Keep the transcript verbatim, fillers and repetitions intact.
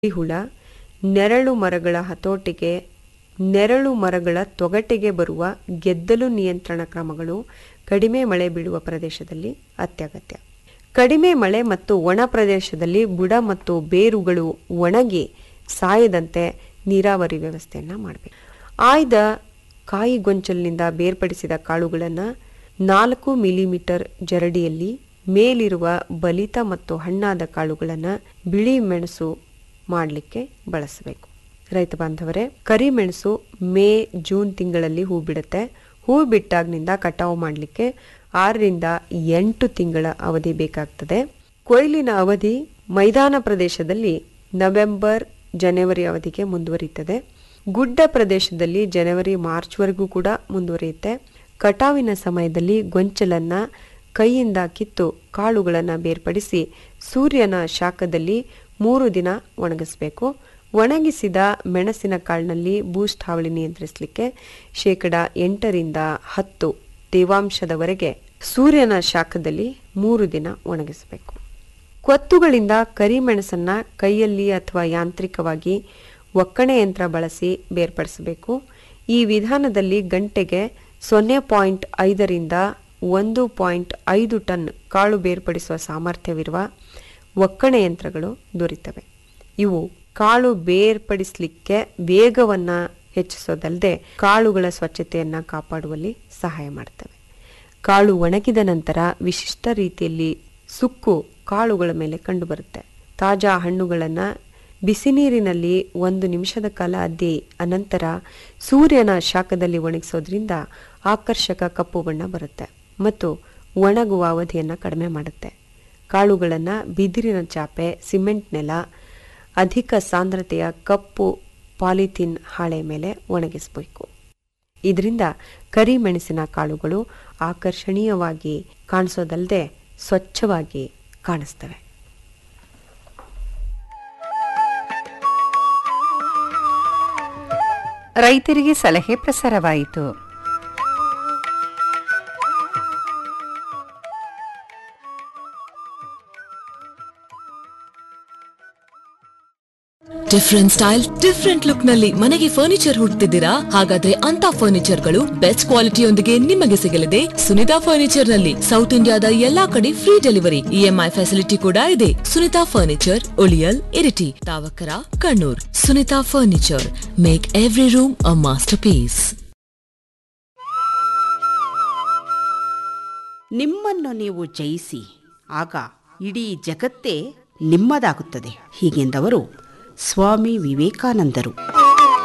ಹುಳ, ನೆರಳು ಮರಗಳ ಹತೋಟಿಗೆ ನೆರಳು ಮರಗಳ ತೊಗಟೆಗೆ ಬರುವ ಗೆದ್ದಲು ನಿಯಂತ್ರಣ ಕ್ರಮಗಳು ಕಡಿಮೆ ಮಳೆ ಬೀಳುವ ಪ್ರದೇಶದಲ್ಲಿ ಅತ್ಯಗತ್ಯ. ಕಡಿಮೆ ಮಳೆ ಮತ್ತು ಒಣ ಪ್ರದೇಶದಲ್ಲಿ ಬುಡ ಮತ್ತು ಬೇರುಗಳು ಒಣಗಿ ಸಾಯದಂತೆ ನೀರಾವರಿ ವ್ಯವಸ್ಥೆಯನ್ನು ಮಾಡಬೇಕು. ಆಯ್ದ ಕಾಯಿ ಗೊಂಚಲಿನಿಂದ ಬೇರ್ಪಡಿಸಿದ ಕಾಳುಗಳನ್ನು ನಾಲ್ಕು ಮಿಲಿಮೀಟರ್ ಜರಡಿಯಲ್ಲಿ ಮೇಲಿರುವ ಬಲಿತ ಮತ್ತು ಹಣ್ಣಾದ ಕಾಳುಗಳನ್ನು ಬಿಳಿ ಮೆಣಸು ಮಾಡಲಿಕ್ಕೆ ಬಳಸಬೇಕು. ರೈತ ಬಾಂಧವರೇ, ಕರಿಮೆಣಸು ಮೇ ಜೂನ್ ತಿಂಗಳಲ್ಲಿ ಹೂ ಬಿಡುತ್ತೆ. ಹೂ ಬಿಟ್ಟಾಗಿನಿಂದ ಕಟಾವು ಮಾಡಲಿಕ್ಕೆ ಆರರಿಂದ ಎಂಟು ತಿಂಗಳ ಅವಧಿ ಬೇಕಾಗ್ತದೆ. ಕೊಯ್ಲಿನ ಅವಧಿ ಮೈದಾನ ಪ್ರದೇಶದಲ್ಲಿ ನವೆಂಬರ್ ಜನವರಿ ಅವಧಿಗೆ ಮುಂದುವರಿಯುತ್ತದೆ. ಗುಡ್ಡ ಪ್ರದೇಶದಲ್ಲಿ ಜನವರಿ ಮಾರ್ಚ್ವರೆಗೂ ಕೂಡ ಮುಂದುವರಿಯುತ್ತೆ. ಕಟಾವಿನ ಸಮಯದಲ್ಲಿ ಗೊಂಚಲನ್ನ ಕೈಯಿಂದ ಕಿತ್ತು ಕಾಳುಗಳನ್ನು ಬೇರ್ಪಡಿಸಿ ಸೂರ್ಯನ ಶಾಖದಲ್ಲಿ ಮೂರು ದಿನ ಒಣಗಿಸಬೇಕು. ಒಣಗಿಸಿದ ಮೆಣಸಿನ ಕಾಳಿನಲ್ಲಿ ಬೂಸ್ಟ್ ಹಾವಳಿ ನಿಯಂತ್ರಿಸಲಿಕ್ಕೆ ಶೇಕಡ ಎಂಟರಿಂದ ಹತ್ತು ತೇವಾಂಶದವರೆಗೆ ಸೂರ್ಯನ ಶಾಖದಲ್ಲಿ ಮೂರು ದಿನ ಒಣಗಿಸಬೇಕು. ಕೊತ್ತುಗಳಿಂದ ಕರಿಮೆಣಸನ್ನ ಕೈಯಲ್ಲಿ ಅಥವಾ ಯಾಂತ್ರಿಕವಾಗಿ ಒಕ್ಕಣೆ ಯಂತ್ರ ಬಳಸಿ ಬೇರ್ಪಡಿಸಬೇಕು. ಈ ವಿಧಾನದಲ್ಲಿ ಗಂಟೆಗೆ ಸೊನ್ನೆ ಪಾಯಿಂಟ್ ಐದರಿಂದ ಒಂದು ಪಾಯಿಂಟ್ ಐದು ಟನ್ ಕಾಳು ಬೇರ್ಪಡಿಸುವ ಸಾಮರ್ಥ್ಯವಿರುವ ಒಕ್ಕಣೆ ಯಂತ್ರಗಳು ದೊರೆಯುತ್ತವೆ. ಇವು ಕಾಳು ಬೇರ್ಪಡಿಸಲಿಕ್ಕೆ ವೇಗವನ್ನು ಹೆಚ್ಚಿಸೋದಲ್ಲದೆ ಕಾಳುಗಳ ಸ್ವಚ್ಛತೆಯನ್ನು ಕಾಪಾಡುವಲ್ಲಿ ಸಹಾಯ ಮಾಡ್ತವೆ. ಕಾಳು ಒಣಗಿದ ನಂತರ ವಿಶಿಷ್ಟ ರೀತಿಯಲ್ಲಿ ಸುಕ್ಕು ಕಾಳುಗಳ ಮೇಲೆ ಕಂಡುಬರುತ್ತೆ. ತಾಜಾ ಹಣ್ಣುಗಳನ್ನು ಬಿಸಿ ನೀರಿನಲ್ಲಿ ಒಂದು ನಿಮಿಷದ ಕಾಲ ಅದ್ದಿ ಅನಂತರ ಸೂರ್ಯನ ಶಾಖದಲ್ಲಿ ಒಣಗಿಸೋದ್ರಿಂದ ಆಕರ್ಷಕ ಕಪ್ಪು ಬಣ್ಣ ಬರುತ್ತೆ ಮತ್ತು ಒಣಗುವ ಅವಧಿಯನ್ನು ಕಡಿಮೆ ಮಾಡುತ್ತೆ. ಕಾಳುಗಳನ್ನು ಬಿದಿರಿನ ಚಾಪೆ, ಸಿಮೆಂಟ್ ನೆಲ, ಅಧಿಕ ಸಾಂದ್ರತೆಯ ಕಪ್ಪು ಪಾಲಿಥೀನ್ ಹಾಳೆ ಮೇಲೆ ಒಣಗಿಸಬೇಕು. ಇದರಿಂದ ಕರಿಮೆಣಸಿನ ಕಾಳುಗಳು ಆಕರ್ಷಣೀಯವಾಗಿ ಕಾಣಿಸೋದಲ್ಲದೆ ಸ್ವಚ್ಛವಾಗಿ ಕಾಣಿಸ್ತವೆ. ರೈತರಿಗೆ ಸಲಹೆ ಪ್ರಸಾರವಾಯಿತು. ಡಿಫ್ರೆಂಟ್ ಸ್ಟೈಲ್, ಡಿಫ್ರೆಂಟ್ ಲುಕ್ ನಲ್ಲಿ ಮನೆಗೆ ಫರ್ನಿಚರ್ ಹುಡುಕ್ತಿದ್ದೀರಾ? ಹಾಗಾದ್ರೆ ಅಂತ ಫರ್ನಿಚರ್ ಗಳು ಬೆಸ್ಟ್ ಕ್ವಾಲಿಟಿಯೊಂದಿಗೆ ನಿಮಗೆ ಸಿಗಲಿದೆ ಸುನಿತಾ ಫರ್ನಿಚರ್ ನಲ್ಲಿ. ಸೌತ್ ಇಂಡಿಯಾದ ಎಲ್ಲಾ ಕಡೆ ಫ್ರೀ ಡೆಲಿವರಿ, ಇಎಂಐ ಫೆಸಿಲಿಟಿ ಕೂಡ ಇದೆ. Sunita furniture, ಉಳಿಯಲ್, Iritty, ತಾವಕರ, Kannur. Sunita furniture, make every room ಅ ಮಾಸ್ಟರ್ ಪೀಸ್. ನಿಮ್ಮನ್ನು ನೀವು ಜಯಿಸಿ, ಆಗ ಇಡೀ ಜಗತ್ತೇ ನಿಮ್ಮದಾಗುತ್ತದೆ. ಹೀಗೆಂದವರು ಸ್ವಾಮಿ ವಿವೇಕಾನಂದರು.